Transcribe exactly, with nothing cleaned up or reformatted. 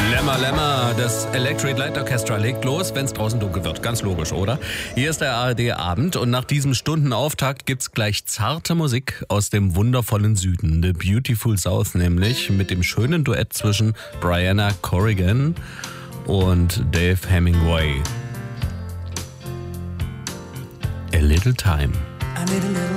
Lämmer, Lämmer, das Electric Light Orchestra legt los, wenn es draußen dunkel wird. Ganz logisch, oder? Hier ist der A R D-Abend und nach diesem Stundenauftakt gibt's gleich zarte Musik aus dem wundervollen Süden. The Beautiful South nämlich, mit dem schönen Duett zwischen Brianna Corrigan und Dave Hemingway. A Little Time. I need a little